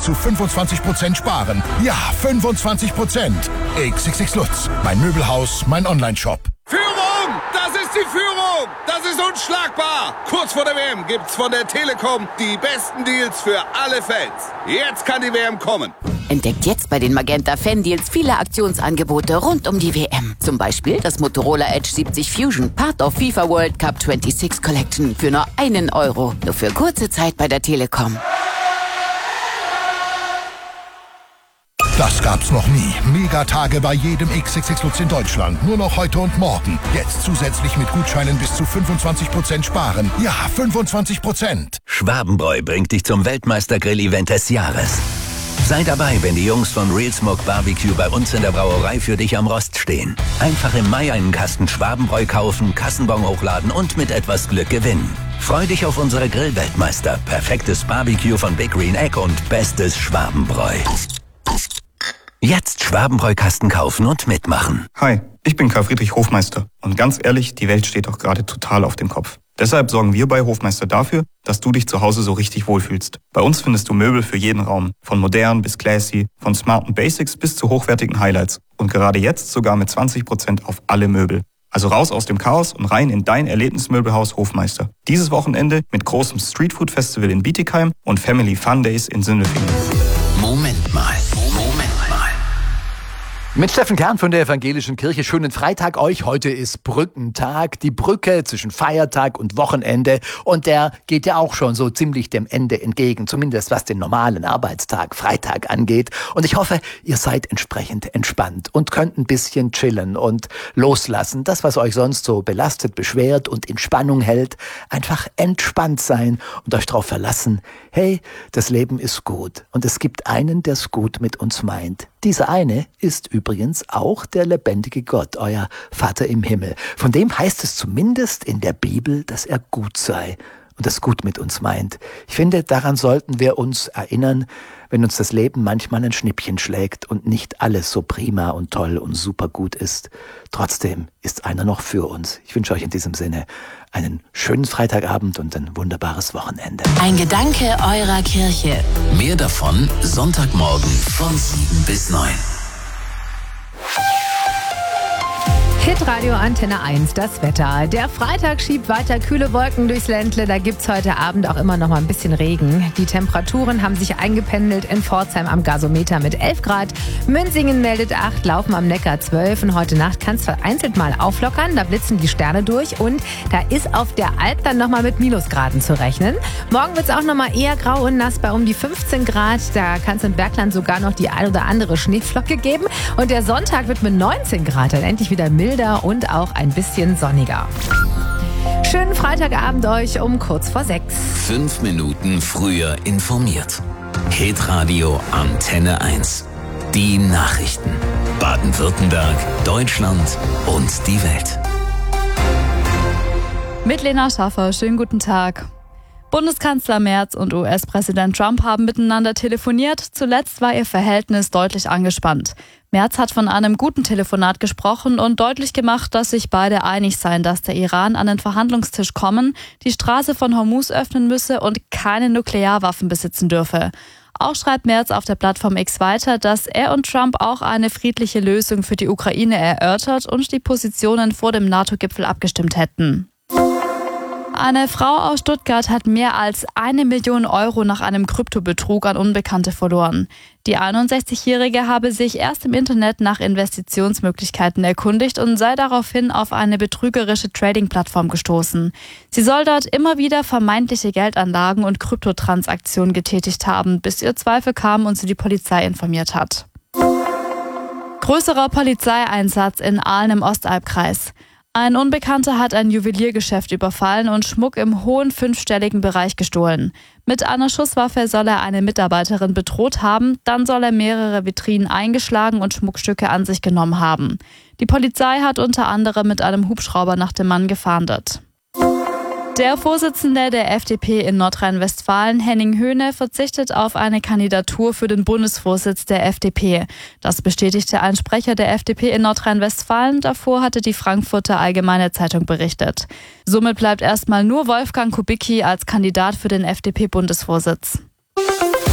zu 25% sparen. Ja, 25%. XXX Lutz, mein Möbelhaus, mein Onlineshop. Führung! Das ist die Führung! Das ist unschlagbar! Kurz vor der WM gibt's von der Telekom die besten Deals für alle Fans. Jetzt kann die WM kommen. Entdeckt jetzt bei den Magenta Fan-Deals viele Aktionsangebote rund um die WM. Zum Beispiel das Motorola Edge 70 Fusion, Part of FIFA World Cup 26 Collection für nur €1. Nur für kurze Zeit bei der Telekom. Das gab's noch nie. Megatage bei jedem XXX Lutz in Deutschland. Nur noch heute und morgen. Jetzt zusätzlich mit Gutscheinen bis zu 25% sparen. Ja, 25%. Schwabenbräu bringt dich zum Weltmeistergrill-Event des Jahres. Sei dabei, wenn die Jungs von Real Smoke Barbecue bei uns in der Brauerei für dich am Rost stehen. Einfach im Mai einen Kasten Schwabenbräu kaufen, Kassenbon hochladen und mit etwas Glück gewinnen. Freu dich auf unsere Grillweltmeister, perfektes Barbecue von Big Green Egg und bestes Schwabenbräu. Jetzt Schwabenbräu-Kasten kaufen und mitmachen. Hi, ich bin Karl Friedrich Hofmeister. Und ganz ehrlich, die Welt steht doch gerade total auf dem Kopf. Deshalb sorgen wir bei Hofmeister dafür, dass du dich zu Hause so richtig wohlfühlst. Bei uns findest du Möbel für jeden Raum. Von modern bis classy, von smarten Basics bis zu hochwertigen Highlights. Und gerade jetzt sogar mit 20% auf alle Möbel. Also raus aus dem Chaos und rein in dein Erlebnismöbelhaus Hofmeister. Dieses Wochenende mit großem Streetfood-Festival in Bietigheim und Family Fun Days in Sindelfingen. Moment mal. Mit Steffen Kern von der Evangelischen Kirche. Schönen Freitag euch. Heute ist Brückentag. Die Brücke zwischen Feiertag und Wochenende. Und der geht ja auch schon so ziemlich dem Ende entgegen. Zumindest was den normalen Arbeitstag, Freitag angeht. Und ich hoffe, ihr seid entsprechend entspannt und könnt ein bisschen chillen und loslassen. Das, was euch sonst so belastet, beschwert und in Spannung hält. Einfach entspannt sein und euch darauf verlassen. Hey, das Leben ist gut. Und es gibt einen, der es gut mit uns meint. Dieser eine ist übrigens auch der lebendige Gott, euer Vater im Himmel. Von dem heißt es zumindest in der Bibel, dass er gut sei und es gut mit uns meint. Ich finde, daran sollten wir uns erinnern, wenn uns das Leben manchmal ein Schnippchen schlägt und nicht alles so prima und toll und super gut ist. Trotzdem ist einer noch für uns. Ich wünsche euch in diesem Sinne einen schönen Freitagabend und ein wunderbares Wochenende. Ein Gedanke eurer Kirche. Mehr davon Sonntagmorgen von 7 bis 9. Hitradio Antenne 1, das Wetter. Der Freitag schiebt weiter kühle Wolken durchs Ländle. Da gibt's heute Abend auch immer noch mal ein bisschen Regen. Die Temperaturen haben sich eingependelt in Pforzheim am Gasometer mit 11 Grad. Münzingen meldet 8, Laufen am Neckar 12. Und heute Nacht kann es vereinzelt mal auflockern. Da blitzen die Sterne durch. Und da ist auf der Alp dann noch mal mit Minusgraden zu rechnen. Morgen wird's auch noch mal eher grau und nass bei um die 15 Grad. Da kann es im Bergland sogar noch die ein oder andere Schneeflocke geben. Und der Sonntag wird mit 19 Grad dann endlich wieder milder und auch ein bisschen sonniger. Schönen Freitagabend euch um kurz vor 6. 5 Minuten früher informiert. Hitradio Antenne 1. Die Nachrichten. Baden-Württemberg, Deutschland und die Welt. Mit Lena Schaffer, schönen guten Tag. Bundeskanzler Merz und US-Präsident Trump haben miteinander telefoniert. Zuletzt war ihr Verhältnis deutlich angespannt. Merz hat von einem guten Telefonat gesprochen und deutlich gemacht, dass sich beide einig seien, dass der Iran an den Verhandlungstisch kommen, die Straße von Hormuz öffnen müsse und keine Nuklearwaffen besitzen dürfe. Auch schreibt Merz auf der Plattform X weiter, dass er und Trump auch eine friedliche Lösung für die Ukraine erörtert und die Positionen vor dem NATO-Gipfel abgestimmt hätten. Eine Frau aus Stuttgart hat mehr als 1 Million Euro nach einem Kryptobetrug an Unbekannte verloren. Die 61-Jährige habe sich erst im Internet nach Investitionsmöglichkeiten erkundigt und sei daraufhin auf eine betrügerische Trading-Plattform gestoßen. Sie soll dort immer wieder vermeintliche Geldanlagen und Kryptotransaktionen getätigt haben, bis ihr Zweifel kam und sie die Polizei informiert hat. Größerer Polizeieinsatz in Aalen im Ostalbkreis. Ein Unbekannter hat ein Juweliergeschäft überfallen und Schmuck im hohen 5-stelligen Bereich gestohlen. Mit einer Schusswaffe soll er eine Mitarbeiterin bedroht haben, dann soll er mehrere Vitrinen eingeschlagen und Schmuckstücke an sich genommen haben. Die Polizei hat unter anderem mit einem Hubschrauber nach dem Mann gefahndet. Der Vorsitzende der FDP in Nordrhein-Westfalen, Henning Höhne, verzichtet auf eine Kandidatur für den Bundesvorsitz der FDP. Das bestätigte ein Sprecher der FDP in Nordrhein-Westfalen. Davor hatte die Frankfurter Allgemeine Zeitung berichtet. Somit bleibt erstmal nur Wolfgang Kubicki als Kandidat für den FDP-Bundesvorsitz.